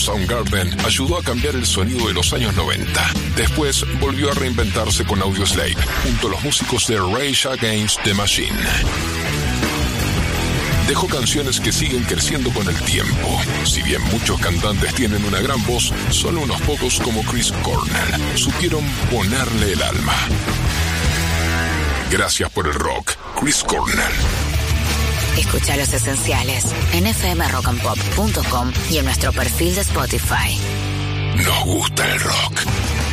Soundgarden ayudó a cambiar el sonido de los años 90. Después volvió a reinventarse con Audioslave, junto a los músicos de Rage Against the Machine. Dejó canciones que siguen creciendo con el tiempo. Si bien muchos cantantes tienen una gran voz, solo unos pocos como Chris Cornell supieron ponerle el alma. Gracias por el rock, Chris Cornell. Escucha Los Esenciales en fmrockandpop.com y en nuestro perfil de Spotify. Nos gusta el rock.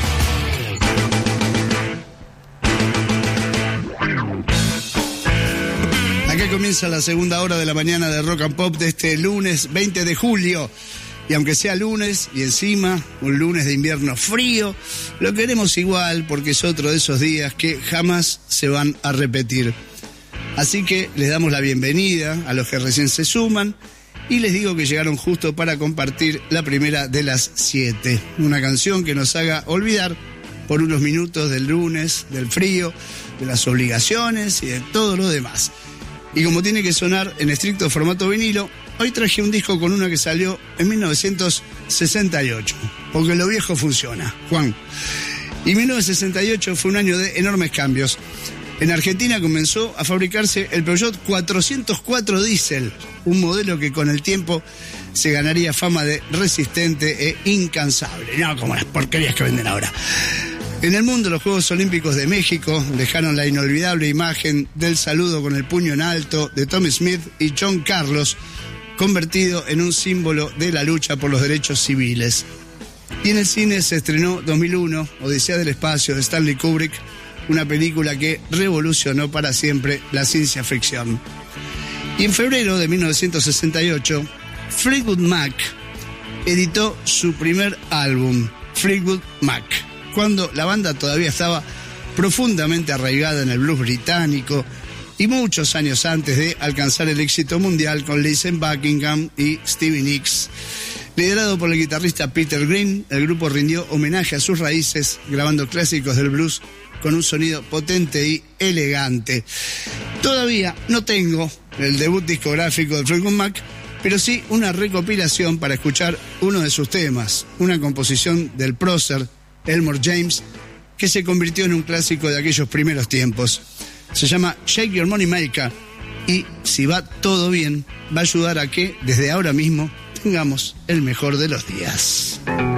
Acá comienza la segunda hora de la mañana de Rock and Pop de este lunes 20 de julio. Y aunque sea lunes y encima un lunes de invierno frío, lo queremos igual porque es otro de esos días que jamás se van a repetir. Así que les damos la bienvenida a los que recién se suman y les digo que llegaron justo para compartir la primera de las 7. Una canción que nos haga olvidar por unos minutos del lunes, del frío, de las obligaciones y de todo lo demás. Y como tiene que sonar en estricto formato vinilo, hoy traje un disco con una que salió en 1968, porque lo viejo funciona, Juan. Y 1968 fue un año de enormes cambios. En Argentina comenzó a fabricarse el Peugeot 404 Diesel, un modelo que con el tiempo se ganaría fama de resistente e incansable, no como las porquerías que venden ahora. En el mundo, los Juegos Olímpicos de México dejaron la inolvidable imagen del saludo con el puño en alto de Tommy Smith y John Carlos, convertido en un símbolo de la lucha por los derechos civiles. Y en el cine se estrenó 2001, Odisea del Espacio, de Stanley Kubrick, una película que revolucionó para siempre la ciencia ficción. Y en febrero de 1968, Fleetwood Mac editó su primer álbum, Fleetwood Mac, cuando la banda todavía estaba profundamente arraigada en el blues británico y muchos años antes de alcanzar el éxito mundial con Lindsey Buckingham y Stevie Nicks. Liderado por el guitarrista Peter Green, el grupo rindió homenaje a sus raíces, grabando clásicos del blues con un sonido potente y elegante. Todavía no tengo el debut discográfico de Fleetwood Mac, pero sí una recopilación para escuchar uno de sus temas, una composición del prócer Elmore James, que se convirtió en un clásico de aquellos primeros tiempos. Se llama Shake Your Money Maker y, si va todo bien, va a ayudar a que, desde ahora mismo, tengamos el mejor de los días.